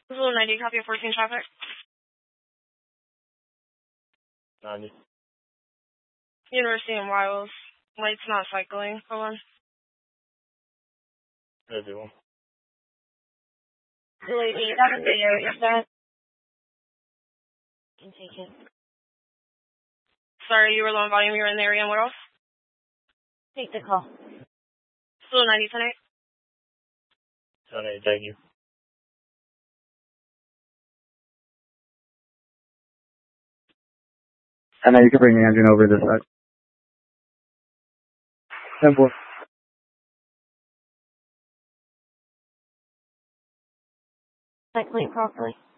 Zulu 90, copy of 14 traffic. 90. University and Wiles. Light's not cycling. Hold on. Everyone. Delete 8 out of video. Is that? Can take it. Sorry, you were low on volume. You were in the area. And what else? Take the call. Zulu 90, 10 8. Thank you. And now you can bring the engine over this side. 10-4. Cycling properly.